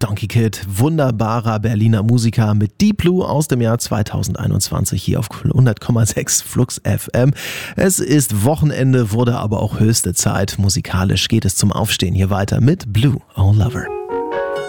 Donkey Kid, wunderbarer Berliner Musiker mit Deep Blue aus dem Jahr 2021 hier auf 100,6 Flux FM. Es ist Wochenende, wurde aber auch höchste Zeit. Musikalisch geht es zum Aufstehen hier weiter mit Blue, Oh Lover.